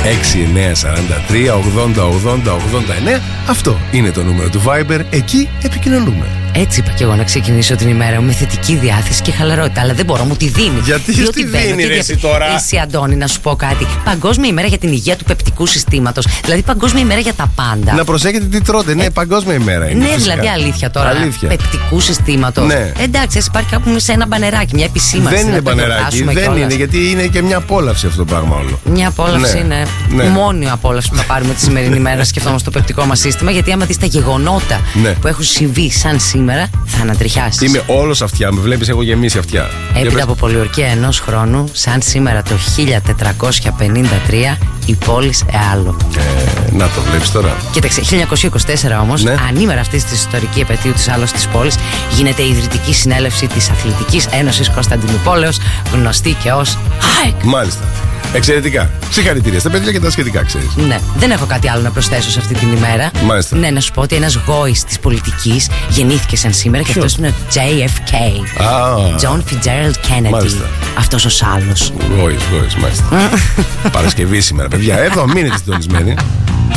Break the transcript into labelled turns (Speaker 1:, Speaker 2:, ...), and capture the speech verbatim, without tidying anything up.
Speaker 1: έξι εννιά τέσσερα τρία ογδόντα ογδόντα ογδόντα εννέα. Αυτό είναι το νούμερο του Viber. Εκεί επικοινωνούμε.
Speaker 2: Έτσι είπα και εγώ να ξεκινήσω την ημέρα μου με θετική διάθεση και χαλαρότητα. Αλλά δεν μπορώ, μου τη δίνει.
Speaker 1: Γιατί τη δίνει, ρε, εσύ τώρα.
Speaker 2: Εσύ, Αντώνη, να σου πω κάτι. Παγκόσμια ημέρα για την υγεία του πεπτικού συστήματος. Δηλαδή, παγκόσμια ημέρα για τα πάντα.
Speaker 1: Να προσέχετε τι τρώτε. Ναι, ε, παγκόσμια ημέρα είναι.
Speaker 2: Ναι, φυσικά. Δηλαδή, αλήθεια τώρα.
Speaker 1: Αλήθεια.
Speaker 2: Πεπτικού συστήματος.
Speaker 1: Ναι.
Speaker 2: Εντάξει, εσύ υπάρχει κάπου σε ένα μπανεράκι, μια επισήμανση.
Speaker 1: Δεν είναι μπανεράκι. Δεν κιόλας. Είναι, γιατί είναι και μια απόλαυση αυτό το πράγμα όλο.
Speaker 2: Μια απόλαυση ναι. είναι. Ναι. Μόνη απόλαυση που θα πάρουμε τη σημερινή μέρα, σκεφτόμαστε το πεπτικό μας σύστημα. Γιατί άμα δεις τα γεγονότα ναι. που έχουν συμβεί σαν σήμερα, θα ανατριχιάσεις.
Speaker 1: Είμαι όλος αυτιά, με βλέπεις, έχω γεμίσει αυτιά.
Speaker 2: Έπειτα από πολιορκία ενός χρόνου, σαν σήμερα το χίλια τετρακόσια πενήντα τρία, η πόλη Εάλο.
Speaker 1: Ε, να το βλέπεις τώρα.
Speaker 2: Κοίταξε, χίλια εννιακόσια είκοσι τέσσερα όμως, ναι. ανήμερα αυτής της ιστορική επετείου της Άλος της πόλης, γίνεται η ιδρυτική συνέλευση της Αθλητικής Ένωσης Κωνσταντινούπολεως, γνωστή και ως ΑΕΚ.
Speaker 1: Μάλιστα. Εξαιρετικά. Συγχαρητήρια στα παιδιά και τα σχετικά, ξέρεις.
Speaker 2: Ναι, δεν έχω κάτι άλλο να προσθέσω σε αυτή την ημέρα.
Speaker 1: Μάλιστα.
Speaker 2: Ναι, να σου πω ότι ένας γόης της πολιτικής γεννήθηκε σαν σήμερα και αυτός είναι ο τζέι εφ κέι.
Speaker 1: Ah.
Speaker 2: John Fitzgerald Kennedy. Αυτός ο Σάλλος.
Speaker 1: Γόης, γόης, μάλιστα. Παρασκευή σήμερα, παιδιά. Εδώ μείνετε συντονισμένοι.